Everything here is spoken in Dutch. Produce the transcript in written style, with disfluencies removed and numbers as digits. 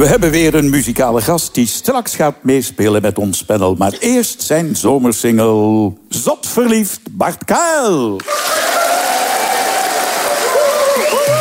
We hebben weer een muzikale gast die straks gaat meespelen met ons panel. Maar eerst zijn zomersingle Zot verliefd, Bart Kuil.